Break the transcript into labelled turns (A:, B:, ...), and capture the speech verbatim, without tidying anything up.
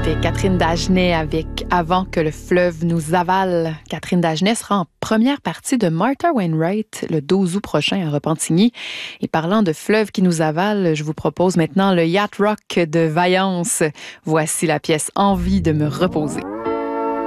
A: C'était Catherine Dagenet avec Avant que le fleuve nous avale. Catherine Dagenet sera en première partie de Martha Wainwright le douze août prochain à Repentigny. Et parlant de fleuve qui nous avale, je vous propose maintenant le Yacht Rock de Vaillance. Voici la pièce Envie de me reposer.